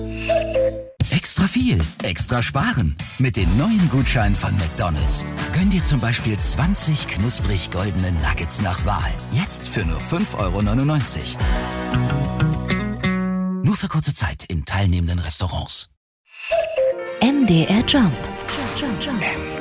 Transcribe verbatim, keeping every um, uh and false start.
Extra viel, extra sparen. Mit den neuen Gutscheinen von McDonald's. Gönn dir zum Beispiel zwanzig knusprig goldene Nuggets nach Wahl. Jetzt für nur fünf Euro neunundneunzig. Nur für kurze Zeit in teilnehmenden Restaurants. M D R Jump. M